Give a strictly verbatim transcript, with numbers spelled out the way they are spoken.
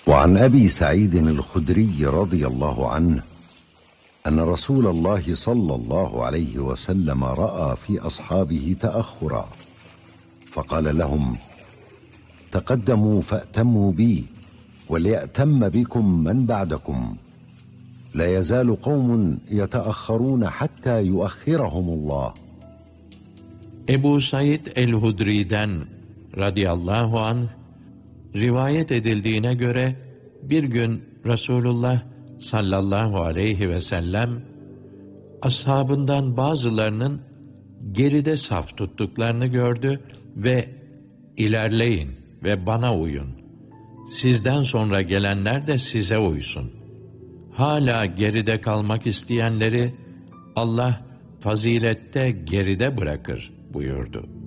وعن أبي سعيد الخدري رضي الله عنه أن رسول الله صلى الله عليه وسلم رأى في أصحابه تأخرا فقال لهم: تقدموا فأتموا بي وليأتم بكم من بعدكم، لا يزال قوم يتأخرون حتى يؤخرهم الله. Ebu Said el-Hudri'den radıyallahu anh rivayet edildiğine göre bir gün Resulullah sallallahu aleyhi ve sellem ashabından bazılarının geride saf tuttuklarını gördü ve ilerleyin ve bana uyun. Sizden sonra gelenler de size uysun. Hala geride kalmak isteyenleri Allah fazilette geride bırakır buyurdu.